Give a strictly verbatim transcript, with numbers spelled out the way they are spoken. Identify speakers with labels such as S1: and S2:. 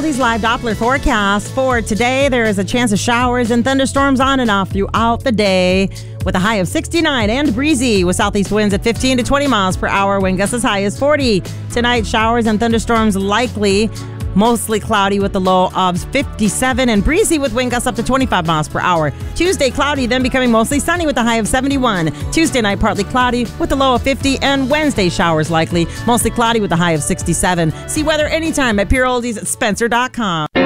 S1: Aldi's live Doppler forecast for today. There is a chance of showers and thunderstorms on and off throughout the day with a high of sixty-nine and breezy with southeast winds at fifteen to twenty miles per hour. Wind gusts as high as forty. Tonight, showers and thunderstorms likely. Mostly cloudy with a low of fifty-seven and breezy with wind gusts up to twenty-five miles per hour. Tuesday, cloudy, then becoming mostly sunny with a high of seventy-one. Tuesday night, partly cloudy with a low of fifty. And Wednesday, showers likely. Mostly cloudy with a high of sixty-seven. See weather anytime at Pure Oldies at Spencer dot com.